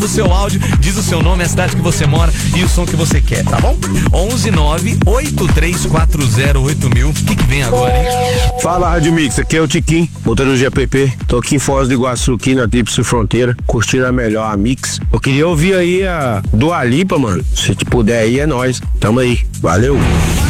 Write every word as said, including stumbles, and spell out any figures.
o seu áudio, diz o seu nome, a cidade que você mora e o som que você quer, tá bom? onze nove oito três quatro zero oito mil. O que que vem agora, hein? Fala, Rádio Mix, aqui é o Tiquinho, motorista do G P P. Tô aqui em Foz do Iguaçu, aqui na Tríplice Fronteira, curtindo a melhor, a Mix. Eu queria ouvir aí a Dua Lipa, mano. Se te puder aí, é nóis. Tamo aí. Valeu.